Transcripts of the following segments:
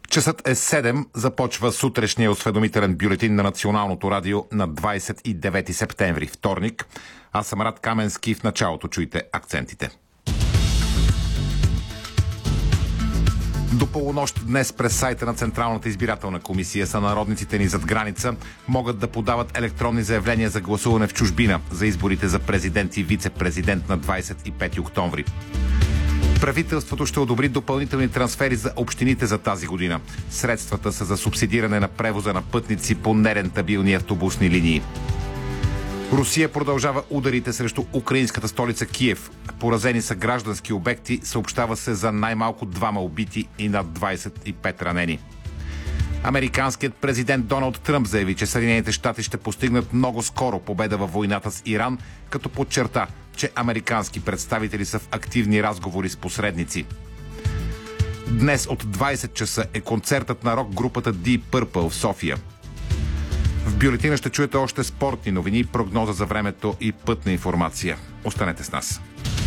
Часът е 7, започва сутрешния осведомителен бюлетин на Националното радио на 29 септември, вторник. Аз съм Рад Каменски, в началото чуйте акцентите. До полунощ днес през сайта на Централната избирателна комисия сънародниците ни зад граница могат да подават електронни заявления за гласуване в чужбина за изборите за президент и вице-президент на 25 октомври. Правителството ще одобри допълнителни трансфери за общините за тази година. Средствата са за субсидиране на превоза на пътници по нерентабилни автобусни линии. Русия продължава ударите срещу украинската столица Киев. Поразени са граждански обекти, съобщава се за най-малко 2 убити и над 25 ранени. Американският президент Доналд Тръмп заяви, че Съединените щати ще постигнат много скоро победа във войната с Иран, като подчерта, че американски представители са в активни разговори с посредници. Днес от 20 часа е концертът на рок-групата Deep Purple в София. В бюлетина ще чуете още спортни новини, прогноза за времето и пътна информация. Останете с нас.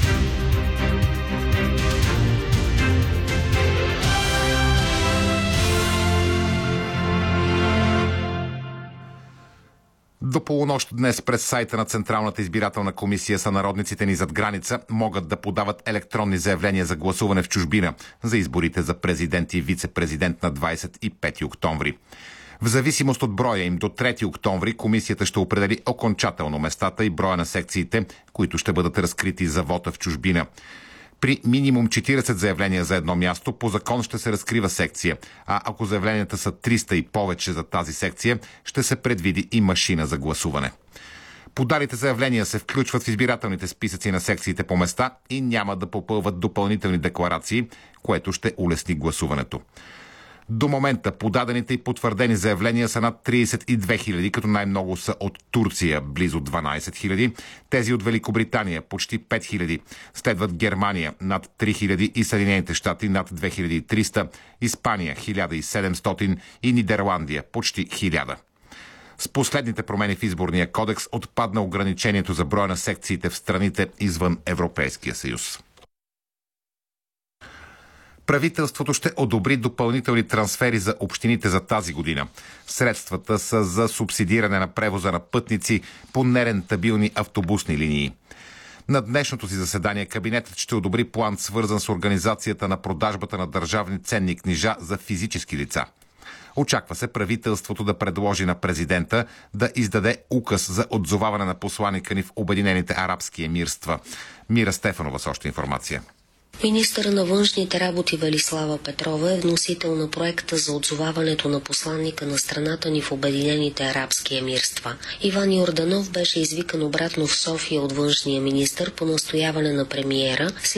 До полунощ днес през сайта на Централната избирателна комисия сънародниците ни зад граница могат да подават електронни заявления за гласуване в чужбина за изборите за президент и вице-президент на 25 октомври. В зависимост от броя им до 3 октомври комисията ще определи окончателно местата и броя на секциите, които ще бъдат разкрити за вота в чужбина. При минимум 40 заявления за едно място, по закон ще се разкрива секция, а ако заявленията са 300 и повече за тази секция, ще се предвиди и машина за гласуване. Подалите заявления се включват в избирателните списъци на секциите по места и няма да попълват допълнителни декларации, което ще улесни гласуването. До момента подадените и потвърдени заявления са над 32 000, като най-много са от Турция, близо 12 000, тези от Великобритания, почти 5 000, следват Германия, над 3 000 и Съединените щати, над 2300, Испания, 1700 и Нидерландия, почти 1000. С последните промени в изборния кодекс отпадна ограничението за броя на секциите в страните извън Европейския съюз. Правителството ще одобри допълнителни трансфери за общините за тази година. Средствата са за субсидиране на превоза на пътници по нерентабилни автобусни линии. На днешното си заседание кабинетът ще одобри план, свързан с организацията на продажбата на държавни ценни книжа за физически лица. Очаква се правителството да предложи на президента да издаде указ за отзоваване на посланика ни в Обединените арабски емирства. Мира Стефанова с още информация. Министър на външните работи Велислава Петрова е вносител на проекта за отзоваването на посланника на страната ни в Обединените арабски емирства. Иван Йорданов беше извикан обратно в София от външния министър по настояване на премиера, след